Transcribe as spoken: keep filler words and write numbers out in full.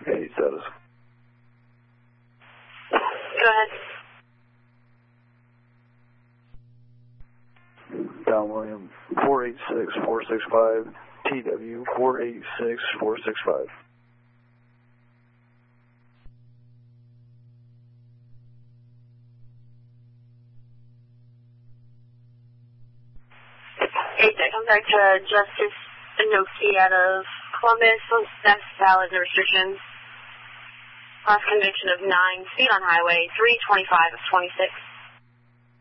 Okay, status. Go ahead. Don William, four eight six four six five, T W four eight six four six five. eight six, I'm sorry, to Justice Inoki out of Columbus. That's valid, the restrictions. Last conviction of nine, speed on highway, three twenty-five of twenty-six.